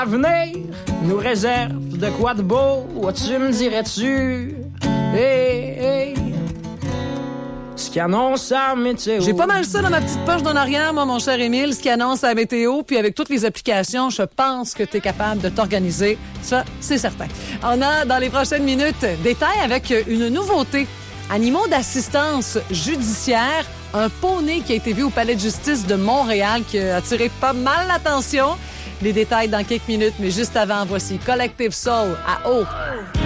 L'avenir nous réserve de quoi de beau, tu me dirais-tu? Hey, hey. Ce qui annonce la météo. J'ai pas mal ça dans ma petite poche d'en arrière, moi, mon cher Émile, ce qui annonce la météo. Puis avec toutes les applications, je pense que tu es capable de t'organiser. Ça, c'est certain. On a, dans les prochaines minutes, détails avec une nouveauté. Animaux d'assistance judiciaire. Un poney qui a été vu au Palais de justice de Montréal qui a attiré pas mal l'attention. Les détails dans quelques minutes, mais juste avant, voici Collective Soul à eau.